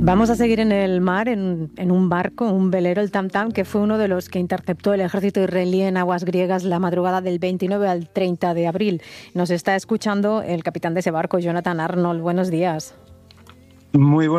Vamos a seguir en el mar, en un barco, un velero, el Tam Tam, que fue uno de los que interceptó el ejército israelí en aguas griegas la madrugada del 29 al 30 de abril. Nos está escuchando el capitán de ese barco, Jonathan Arnold. Buenos días. Muy buenos